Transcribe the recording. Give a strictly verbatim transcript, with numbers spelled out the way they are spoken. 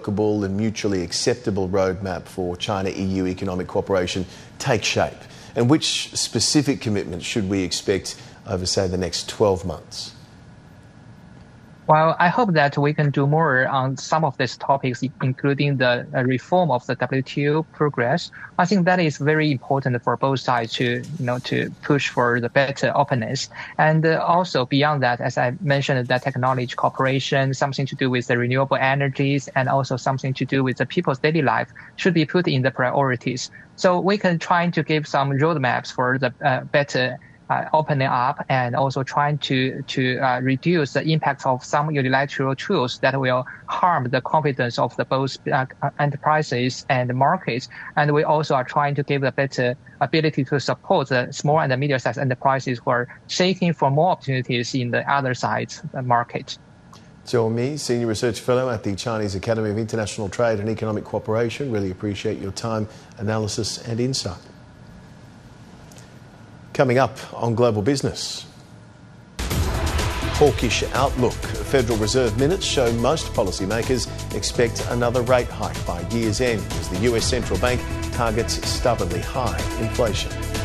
workable and mutually acceptable roadmap for China-E U economic cooperation take shape? And which specific commitments should we expect over, say, the next twelve months? Well, I hope that we can do more on some of these topics, including the reform of the W T O progress. I think that is very important for both sides to, you know, to push for the better openness. And uh, also beyond that, as I mentioned, that technology cooperation, something to do with the renewable energies, and also something to do with the people's daily life should be put in the priorities. So we can try to give some roadmaps for the uh, better Uh, opening up, and also trying to to uh, reduce the impact of some unilateral tools that will harm the confidence of the both uh, enterprises and markets. And we also are trying to give a better ability to support the small and medium-sized enterprises who are seeking for more opportunities in the other side of the market. Zhou Mi, Senior Research Fellow at the Chinese Academy of International Trade and Economic Cooperation. Really appreciate your time, analysis and insight. Coming up on Global Business. Hawkish outlook. Federal Reserve minutes show most policymakers expect another rate hike by year's end as the U S Central Bank targets stubbornly high inflation.